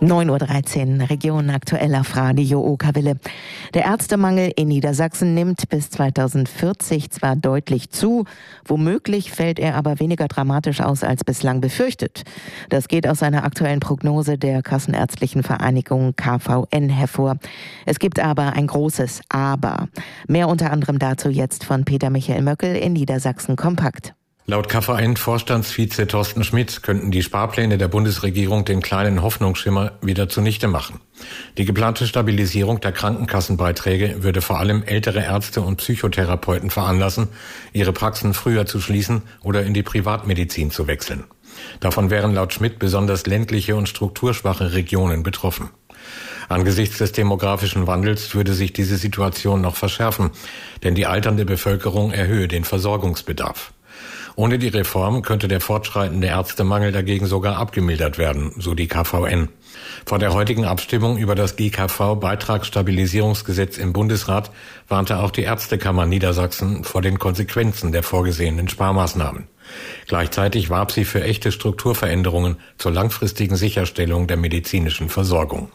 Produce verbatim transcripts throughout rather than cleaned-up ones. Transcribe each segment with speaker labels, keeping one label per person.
Speaker 1: neun Uhr dreizehn, Region aktuell auf Radio Okerwille. Der Ärztemangel in Niedersachsen nimmt bis zweitausendvierzig zwar deutlich zu, womöglich fällt er aber weniger dramatisch aus als bislang befürchtet. Das geht aus einer aktuellen Prognose der Kassenärztlichen Vereinigung K V N hervor. Es gibt aber ein großes Aber. Mehr unter anderem dazu jetzt von Peter Michael Möckel in Niedersachsen Kompakt.
Speaker 2: Laut K V N-Vorstandsvize Thorsten Schmidt könnten die Sparpläne der Bundesregierung den kleinen Hoffnungsschimmer wieder zunichte machen. Die geplante Stabilisierung der Krankenkassenbeiträge würde vor allem ältere Ärzte und Psychotherapeuten veranlassen, ihre Praxen früher zu schließen oder in die Privatmedizin zu wechseln. Davon wären laut Schmidt besonders ländliche und strukturschwache Regionen betroffen. Angesichts des demografischen Wandels würde sich diese Situation noch verschärfen, denn die alternde Bevölkerung erhöhe den Versorgungsbedarf. Ohne die Reform könnte der fortschreitende Ärztemangel dagegen sogar abgemildert werden, so die K V N. Vor der heutigen Abstimmung über das G K V-Beitragsstabilisierungsgesetz im Bundesrat warnte auch die Ärztekammer Niedersachsen vor den Konsequenzen der vorgesehenen Sparmaßnahmen. Gleichzeitig warb sie für echte Strukturveränderungen zur langfristigen Sicherstellung der medizinischen Versorgung.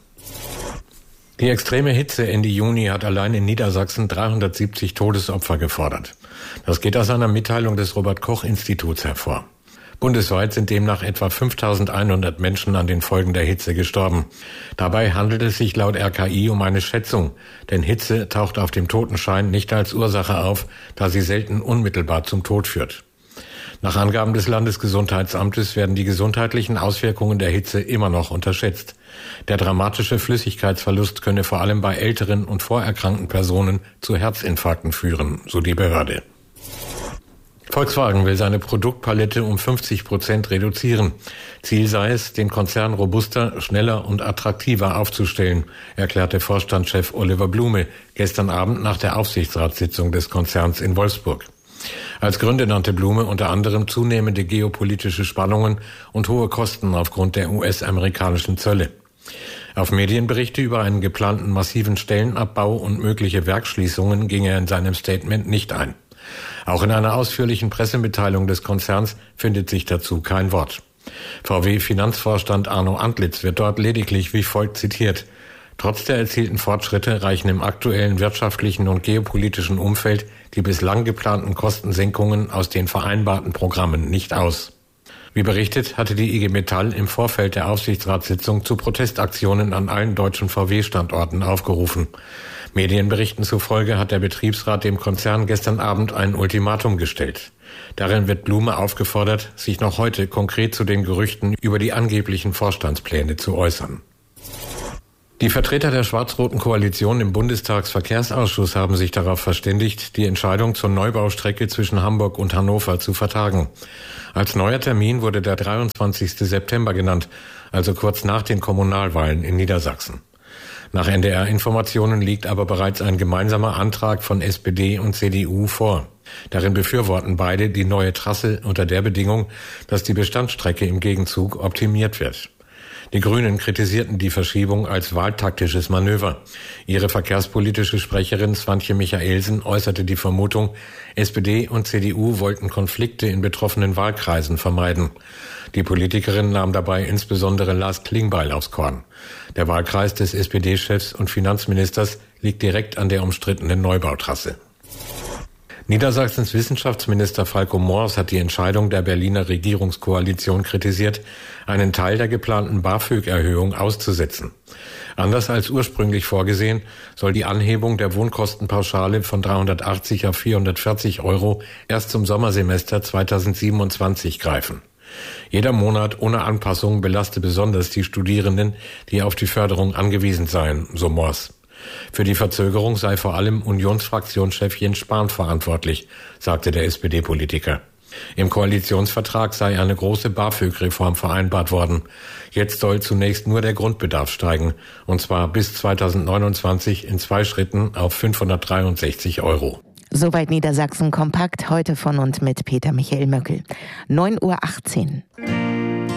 Speaker 2: Die extreme Hitze Ende Juni hat allein in Niedersachsen dreihundertsiebzig Todesopfer gefordert. Das geht aus einer Mitteilung des Robert-Koch-Instituts hervor. Bundesweit sind demnach etwa fünftausendeinhundert Menschen an den Folgen der Hitze gestorben. Dabei handelt es sich laut R K I um eine Schätzung, denn Hitze taucht auf dem Totenschein nicht als Ursache auf, da sie selten unmittelbar zum Tod führt. Nach Angaben des Landesgesundheitsamtes werden die gesundheitlichen Auswirkungen der Hitze immer noch unterschätzt. Der dramatische Flüssigkeitsverlust könne vor allem bei älteren und vorerkrankten Personen zu Herzinfarkten führen, so die Behörde. Volkswagen will seine Produktpalette um fünfzig Prozent reduzieren. Ziel sei es, den Konzern robuster, schneller und attraktiver aufzustellen, erklärte Vorstandschef Oliver Blume gestern Abend nach der Aufsichtsratssitzung des Konzerns in Wolfsburg. Als Gründe nannte Blume unter anderem zunehmende geopolitische Spannungen und hohe Kosten aufgrund der U S-amerikanischen Zölle. Auf Medienberichte über einen geplanten massiven Stellenabbau und mögliche Werksschließungen ging er in seinem Statement nicht ein. Auch in einer ausführlichen Pressemitteilung des Konzerns findet sich dazu kein Wort. V W-Finanzvorstand Arno Antlitz wird dort lediglich wie folgt zitiert: Trotz der erzielten Fortschritte reichen im aktuellen wirtschaftlichen und geopolitischen Umfeld die bislang geplanten Kostensenkungen aus den vereinbarten Programmen nicht aus. Wie berichtet, hatte die I G Metall im Vorfeld der Aufsichtsratssitzung zu Protestaktionen an allen deutschen V W-Standorten aufgerufen. Medienberichten zufolge hat der Betriebsrat dem Konzern gestern Abend ein Ultimatum gestellt. Darin wird Blume aufgefordert, sich noch heute konkret zu den Gerüchten über die angeblichen Vorstandspläne zu äußern. Die Vertreter der schwarz-roten Koalition im Bundestagsverkehrsausschuss haben sich darauf verständigt, die Entscheidung zur Neubaustrecke zwischen Hamburg und Hannover zu vertagen. Als neuer Termin wurde der dreiundzwanzigsten September genannt, also kurz nach den Kommunalwahlen in Niedersachsen. Nach N D R-Informationen liegt aber bereits ein gemeinsamer Antrag von S P D und C D U vor. Darin befürworten beide die neue Trasse unter der Bedingung, dass die Bestandsstrecke im Gegenzug optimiert wird. Die Grünen kritisierten die Verschiebung als wahltaktisches Manöver. Ihre verkehrspolitische Sprecherin Swantje Michaelsen äußerte die Vermutung, S P D und C D U wollten Konflikte in betroffenen Wahlkreisen vermeiden. Die Politikerin nahm dabei insbesondere Lars Klingbeil aufs Korn. Der Wahlkreis des S P D-Chefs und Finanzministers liegt direkt an der umstrittenen Neubautrasse. Niedersachsens Wissenschaftsminister Falco Moors hat die Entscheidung der Berliner Regierungskoalition kritisiert, einen Teil der geplanten BAföG-Erhöhung auszusetzen. Anders als ursprünglich vorgesehen, soll die Anhebung der Wohnkostenpauschale von dreihundertachtzig auf vierhundertvierzig Euro erst zum Sommersemester zweitausendsiebenundzwanzig greifen. Jeder Monat ohne Anpassung belaste besonders die Studierenden, die auf die Förderung angewiesen seien, so Moors. Für die Verzögerung sei vor allem Unionsfraktionschef Jens Spahn verantwortlich, sagte der S P D-Politiker. Im Koalitionsvertrag sei eine große BAföG-Reform vereinbart worden. Jetzt soll zunächst nur der Grundbedarf steigen, und zwar bis zweitausendneunundzwanzig in zwei Schritten auf fünfhundertdreiundsechzig Euro.
Speaker 1: Soweit Niedersachsen kompakt, heute von und mit Peter Michael Möckel. neun Uhr achtzehn.